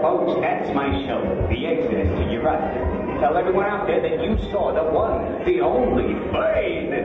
folks, that's my show, The Exodus. You're right. Tell everyone out there that you saw the one, the only, famous